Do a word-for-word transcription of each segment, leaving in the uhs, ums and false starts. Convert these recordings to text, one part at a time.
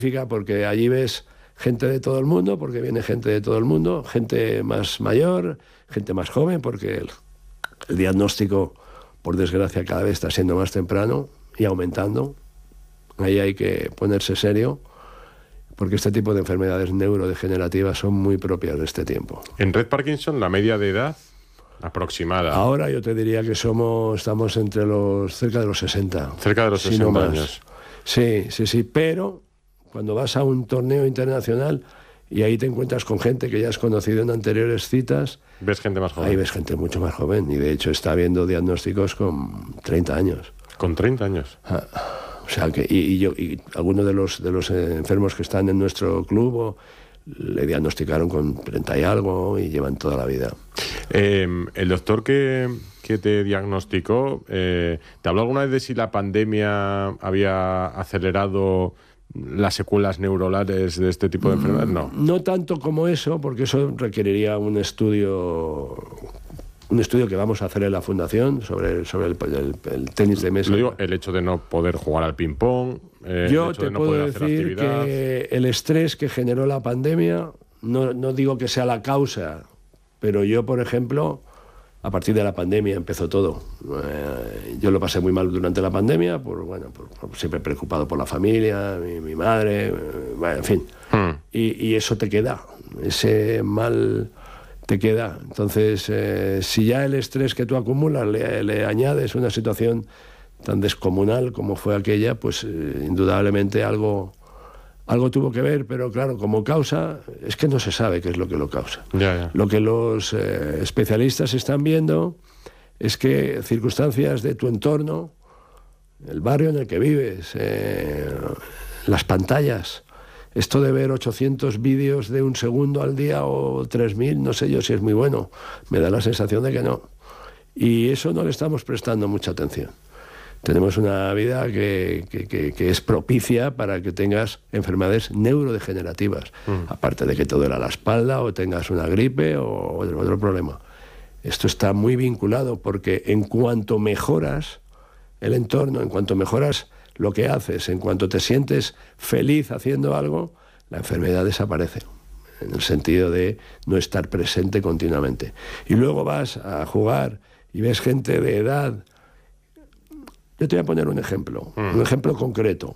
porque allí ves gente de todo el mundo, porque viene gente de todo el mundo, gente más mayor, gente más joven, porque el, el diagnóstico, por desgracia, cada vez está siendo más temprano y aumentando. Ahí hay que ponerse serio, porque este tipo de enfermedades neurodegenerativas son muy propias de este tiempo. En Red Parkinson, la media de edad aproximada. Ahora yo te diría que somos, estamos entre los, cerca de los sesenta. Cerca de los sesenta si no años. Sí, sí, sí, pero cuando vas a un torneo internacional y ahí te encuentras con gente que ya has conocido en anteriores citas, ves gente más joven. Ahí ves gente mucho más joven y de hecho está habiendo diagnósticos con treinta años. ¿Con treinta años? Ah, o sea que, y, y yo, y algunos de los, de los eh, enfermos que están en nuestro club o, le diagnosticaron con treinta y algo y llevan toda la vida. Eh, el doctor que, que te diagnosticó, eh, ¿te habló alguna vez de si la pandemia había acelerado las secuelas neuronales de este tipo de enfermedades? No. No tanto como eso, porque eso requeriría un estudio un estudio que vamos a hacer en la fundación sobre, sobre el, el, el tenis de mesa. Lo digo, el hecho de no poder jugar al ping-pong, eh, Yo el hecho te de no puedo poder hacer decir actividad. que el estrés que generó la pandemia, no, no digo que sea la causa, pero yo, por ejemplo, a partir de la pandemia empezó todo. Eh, yo lo pasé muy mal durante la pandemia, por, bueno, por, por, siempre preocupado por la familia, mi, mi madre, eh, bueno, en fin. Hmm. Y, y eso te queda, ese mal te queda. Entonces, eh, si ya el estrés que tú acumulas le, le añades una situación tan descomunal como fue aquella, pues eh, indudablemente algo... Algo tuvo que ver, pero claro, como causa, es que no se sabe qué es lo que lo causa. Ya, ya. Lo que los eh, especialistas están viendo es que circunstancias de tu entorno, el barrio en el que vives, eh, las pantallas, esto de ver ochocientos vídeos de un segundo al día o tres mil, no sé yo si es muy bueno, me da la sensación de que no. Y eso no le estamos prestando mucha atención. Tenemos una vida que, que, que, que es propicia para que tengas enfermedades neurodegenerativas, mm. aparte de que te duela la espalda o tengas una gripe o otro problema. Esto está muy vinculado porque en cuanto mejoras el entorno, en cuanto mejoras lo que haces, en cuanto te sientes feliz haciendo algo, la enfermedad desaparece, en el sentido de no estar presente continuamente. Y luego vas a jugar y ves gente de edad. Yo te voy a poner un ejemplo, mm. un ejemplo concreto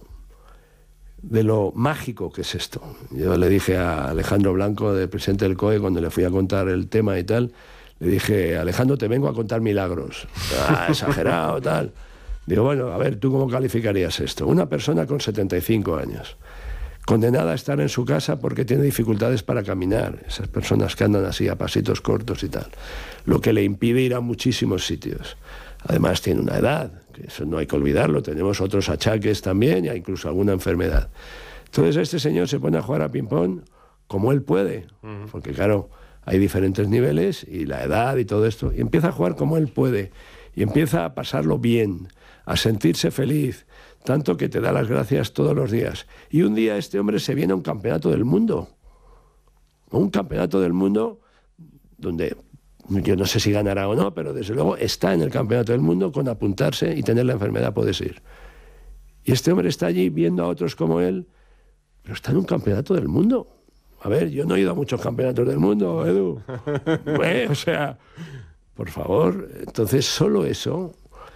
de lo mágico que es esto. Yo le dije a Alejandro Blanco, del presidente del C O E, cuando le fui a contar el tema y tal, le dije, Alejandro, te vengo a contar milagros. Ah, exagerado, tal. Digo, bueno, a ver, ¿tú cómo calificarías esto? Una persona con setenta y cinco años, condenada a estar en su casa porque tiene dificultades para caminar, esas personas que andan así a pasitos cortos y tal, lo que le impide ir a muchísimos sitios. Además tiene una edad, que eso no hay que olvidarlo, tenemos otros achaques también, e incluso alguna enfermedad. Entonces este señor se pone a jugar a ping-pong como él puede, uh-huh. porque claro, hay diferentes niveles y la edad y todo esto, y empieza a jugar como él puede, y empieza a pasarlo bien, a sentirse feliz, tanto que te da las gracias todos los días. Y un día este hombre se viene a un campeonato del mundo, un campeonato del mundo donde... Yo no sé si ganará o no, pero desde luego está en el campeonato del mundo, con apuntarse y tener la enfermedad puedes ir. Y este hombre está allí viendo a otros como él, pero está en un campeonato del mundo. A ver, yo no he ido a muchos campeonatos del mundo, Edu. Bueno, o sea, por favor. Entonces solo eso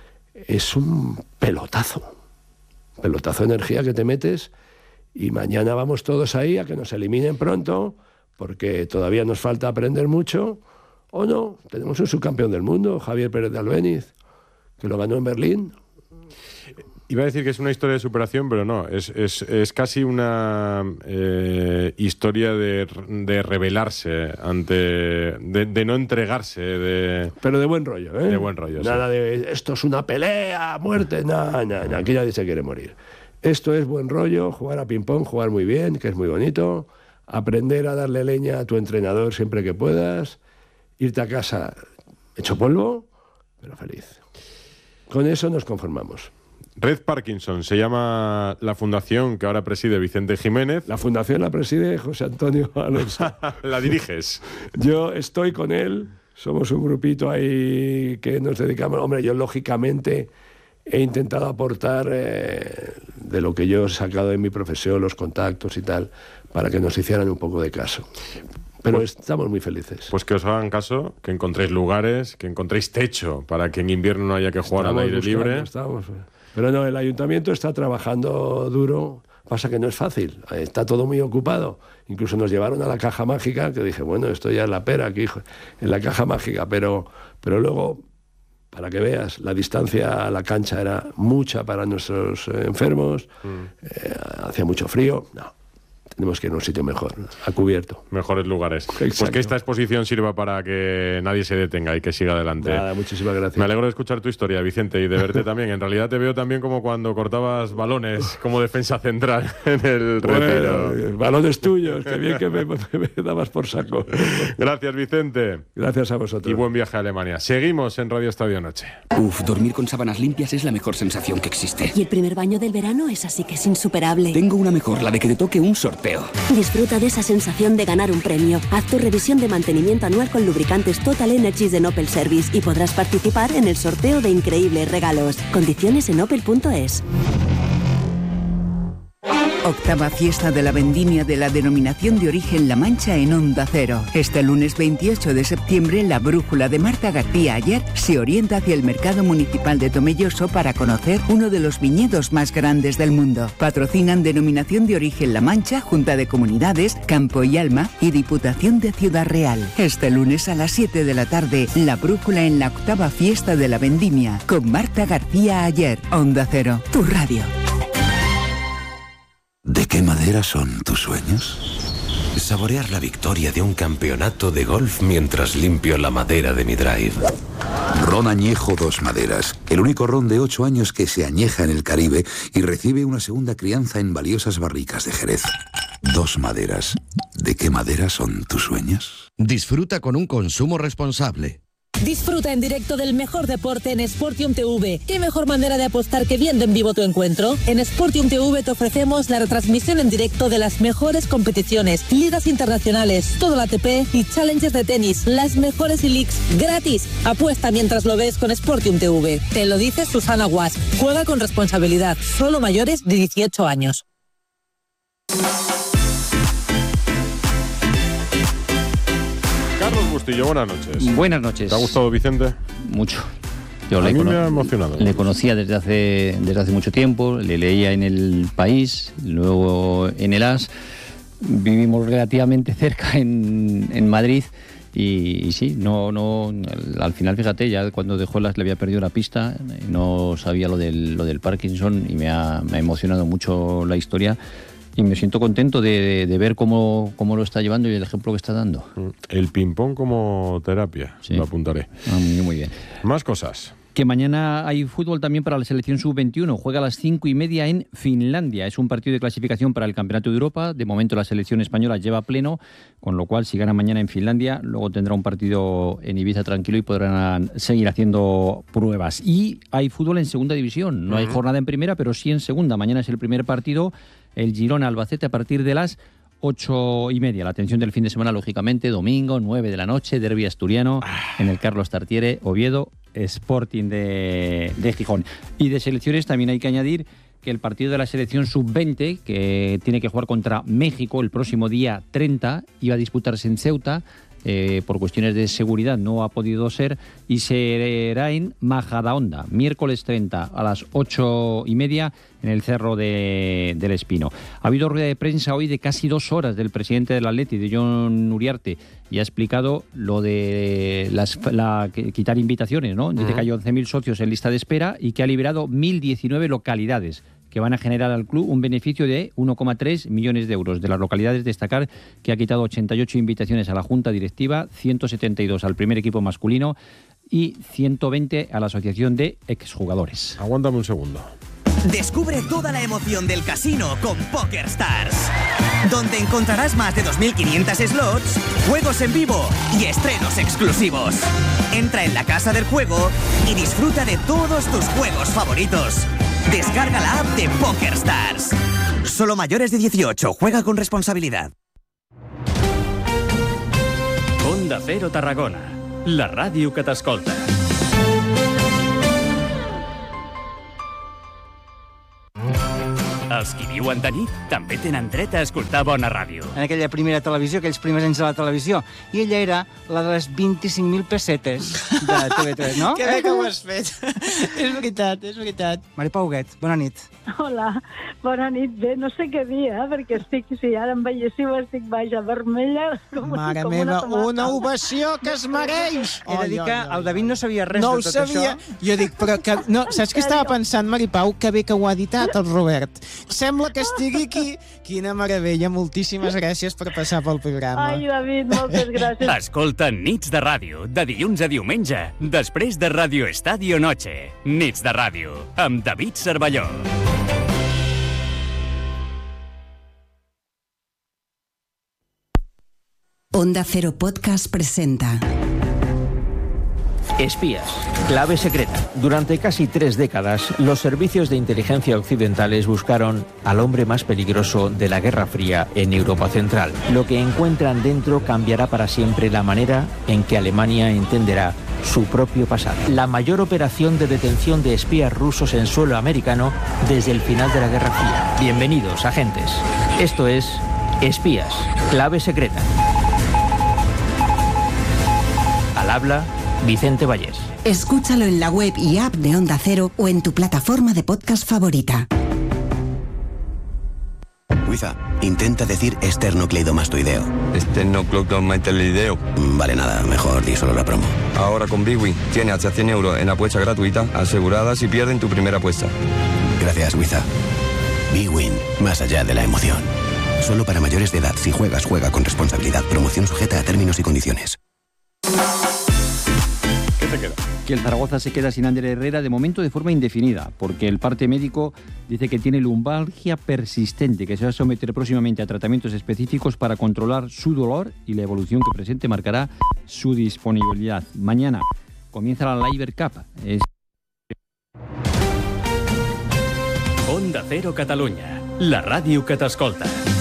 es un pelotazo. Pelotazo de energía que te metes y mañana vamos todos ahí a que nos eliminen pronto, porque todavía nos falta aprender mucho. O no, tenemos un subcampeón del mundo, Javier Pérez de Albéniz, que lo ganó en Berlín. Iba a decir que es una historia de superación, pero no, es, es, es casi una eh, historia de, de rebelarse, ante, de, de no entregarse. De, pero de buen rollo, ¿eh? De buen rollo, Nada sí. de, esto es una pelea, muerte, nada, nada, na, aquí nadie se quiere morir. Esto es buen rollo, jugar a ping-pong, jugar muy bien, que es muy bonito, aprender a darle leña a tu entrenador siempre que puedas, irte a casa hecho polvo, pero feliz. Con eso nos conformamos. Red Parkinson se llama la fundación que ahora preside Vicente Jiménez. La fundación la preside José Antonio Alonso. ¿La diriges? Yo estoy con él, somos un grupito ahí que nos dedicamos... Hombre, yo lógicamente he intentado aportar eh, de lo que yo he sacado de mi profesión, los contactos y tal, para que nos hicieran un poco de caso. Pero pues, estamos muy felices. Pues que os hagan caso, que encontréis lugares, que encontréis techo para que en invierno no haya que jugar estamos al aire buscando, libre. Estamos, pero no, el ayuntamiento está trabajando duro. Pasa que no es fácil, está todo muy ocupado. Incluso nos llevaron a la caja mágica, que dije, bueno, esto ya es la pera aquí, en la caja mágica. Pero, pero luego, para que veas, la distancia a la cancha era mucha para nuestros eh, enfermos, mm. eh, hacía mucho frío. No. Tenemos que ir a un sitio mejor, a cubierto. Mejores lugares. Exacto. Pues que esta exposición sirva para que nadie se detenga y que siga adelante. Nada, muchísimas gracias. Me alegro de escuchar tu historia, Vicente, y de verte también. En realidad te veo también como cuando cortabas balones como defensa central en el bueno, Retiro. Balones tuyos, que bien que me, me dabas por saco. Gracias, Vicente. Gracias a vosotros. Y buen viaje a Alemania. Seguimos en Radio Estadio Noche. Uf, dormir con sábanas limpias es la mejor sensación que existe. Y el primer baño del verano es así que es insuperable. Tengo una mejor, la de que te toque un sorteo. Disfruta de esa sensación de ganar un premio. Haz tu revisión de mantenimiento anual con lubricantes Total Energies de Opel Service y podrás participar en el sorteo de increíbles regalos. Condiciones en opel punto es. Octava fiesta de la vendimia de la denominación de origen La Mancha en Onda Cero. Este lunes veintiocho de septiembre, la brújula de Marta García Ayer se orienta hacia el mercado municipal de Tomelloso para conocer uno de los viñedos más grandes del mundo. Patrocinan denominación de origen La Mancha, Junta de Comunidades, Campo y Alma y Diputación de Ciudad Real. Este lunes a las siete de la tarde, la brújula en la octava fiesta de la vendimia con Marta García Ayer. Onda Cero, tu radio. ¿De qué madera son tus sueños? Saborear la victoria de un campeonato de golf mientras limpio la madera de mi drive. Ron Añejo Dos Maderas, el único ron de ocho años que se añeja en el Caribe y recibe una segunda crianza en valiosas barricas de Jerez. Dos Maderas. ¿De qué madera son tus sueños? Disfruta con un consumo responsable. Disfruta en directo del mejor deporte en Sportium T V. ¿Qué mejor manera de apostar que viendo en vivo tu encuentro? En Sportium T V te ofrecemos la retransmisión en directo de las mejores competiciones, ligas internacionales, todo la A T P y challenges de tenis, las mejores e-leagues gratis. Apuesta mientras lo ves con Sportium T V. Te lo dice Susana Guas. Juega con responsabilidad. Solo mayores de dieciocho años. Carlos Bustillo, buenas noches. Buenas noches. ¿Te ha gustado Vicente? Mucho. Yo a le mí cono- me ha emocionado. Le conocía desde hace, desde hace mucho tiempo, le leía en El País, luego en El As. Vivimos relativamente cerca en, en Madrid y, y sí, no, no, al final, fíjate, ya cuando dejó las le había perdido la pista, no sabía lo del, lo del Parkinson y me ha, me ha emocionado mucho la historia. Y me siento contento de, de, de ver cómo, cómo lo está llevando y el ejemplo que está dando. El ping-pong como terapia, sí. Lo apuntaré. Ah, muy, muy bien. Más cosas. Que mañana hay fútbol también para la selección sub veintiuno. Juega a las cinco y media en Finlandia. Es un partido de clasificación para el Campeonato de Europa. De momento la selección española lleva pleno, con lo cual si gana mañana en Finlandia, luego tendrá un partido en Ibiza tranquilo y podrán seguir haciendo pruebas. Y hay fútbol en segunda división. No hay jornada en primera, pero sí en segunda. Mañana es el primer partido. El Girona Albacete a partir de las ocho y media. La atención del fin de semana, lógicamente, domingo, nueve de la noche, derbi asturiano en el Carlos Tartiere, Oviedo, Sporting de, de Gijón. Y de selecciones también hay que añadir que el partido de la selección sub veinte, que tiene que jugar contra México el próximo día treinta, iba a disputarse en Ceuta. Eh, por cuestiones de seguridad no ha podido ser y será en Majadahonda, miércoles treinta a las ocho y media en el Cerro de, del Espino. Ha habido rueda de prensa hoy de casi dos horas del presidente del Atleti, de Jon Uriarte, y ha explicado lo de las, la, quitar invitaciones, ¿no? Dice uh-huh. que hay once mil socios en lista de espera y que ha liberado mil diecinueve localidades que van a generar al club un beneficio de uno coma tres millones de euros. De las localidades, destacar que ha quitado ochenta y ocho invitaciones a la Junta Directiva, ciento setenta y dos al primer equipo masculino y ciento veinte a la Asociación de Exjugadores. Aguántame un segundo. Descubre toda la emoción del casino con PokerStars, donde encontrarás más de dos mil quinientos slots, juegos en vivo y estrenos exclusivos. Entra en la casa del juego y disfruta de todos tus juegos favoritos. Descarga la app de PokerStars. Solo mayores de dieciocho. Juega con responsabilidad. Onda Cero Tarragona, la ràdio que t'escolta. Els qui viuen de nit també tenen dret a escoltar bona ràdio. En aquella primera televisió, aquells primers anys de la televisió. I ella era la de les vint-i-cinc mil pessetes de T V tres, no? Que bé que ho has fet. És veritat, és veritat. Mari Pau Huguet, bona nit. Hola, bona nit. Bé, no sé què dir, eh? Perquè estic, si ara em veiéssiu, estic vaja, vermella. Com, Mare com meva, una, una ovació que es mereix! He de dir que el David no sabia res no de tot sabia. això. Jo dic, però que, no, saps què estava pensant, Mari Pau? Que bé que ho ha editat el Robert. Sembla que estigui aquí. Quina meravella, moltíssimes gràcies per passar pel programa. Ai, David, moltes gràcies. Escolta Nits de Ràdio, de dilluns a diumenge, després de Radio Estadio Noche. Nits de Ràdio, amb David Cervelló. Onda Cero Podcast presenta Espías, clave secreta. Durante casi tres décadas, los servicios de inteligencia occidentales buscaron al hombre más peligroso de la Guerra Fría en Europa Central. Lo que encuentran dentro cambiará para siempre la manera en que Alemania entenderá su propio pasado. La mayor operación de detención de espías rusos en suelo americano desde el final de la Guerra Fría. Bienvenidos, agentes. Esto es Espías, clave secreta. Al habla Vicente Vallés. Escúchalo en la web y app de Onda Cero o en tu plataforma de podcast favorita. Wiza, intenta decir esternocleidomastoideo. Esternocleidomastoideo. Vale, nada, mejor di solo la promo. Ahora con Big Win tiene hasta cien euros en apuesta gratuita asegurada si pierden tu primera apuesta. Gracias, Wiza. Big Win, más allá de la emoción. Solo para mayores de edad. Si juegas, juega con responsabilidad. Promoción sujeta a términos y condiciones. ¿Qué te queda? Que el Zaragoza se queda sin Ander Herrera de momento de forma indefinida, porque el parte médico dice que tiene lumbalgia persistente, que se va a someter próximamente a tratamientos específicos para controlar su dolor y la evolución que presente marcará su disponibilidad. Mañana comienza la Laver Cup. Es... Onda Cero Catalunya, la ràdio que t'escolta.